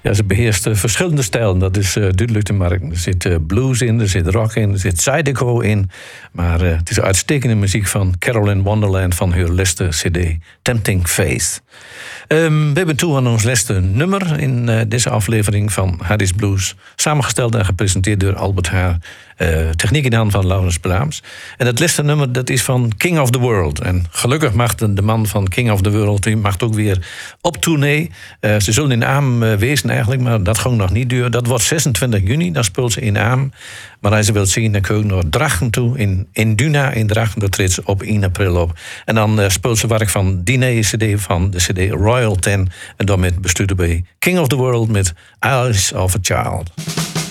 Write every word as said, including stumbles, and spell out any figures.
Ja, ze beheerst uh, verschillende stijlen. Dat is uh, duidelijk te merken. Er zit uh, blues in, er zit rock in, er zit zydeco in. Maar uh, het is uitstekende muziek van Carolyn Wonderland van haar laatste cd, Tempting Faith. Um, we hebben toe aan ons laatste nummer in uh, deze aflevering van Hardy's Blues. Samengesteld en gepresenteerd door Albert Haar. Uh, techniek in de hand van Laurens Braams. En het laatste nummer dat is van King of the World. En gelukkig mag de, de man van King of the World die mag ook weer op tournee. Uh, ze zullen in Aam uh, wezen eigenlijk, maar dat ging nog niet duur. Dat wordt zesentwintig juni, dan speelt ze in Aam. Maar als je wilt zien, dan kun je naar Drachten toe. In, in Duna in Drachten, dat treedt ze op één april op. En dan uh, speelt ze werk van die nieuwe cd van de cd Royal ten. En dan met bestuurder bij King of the World met Eyes of a Child.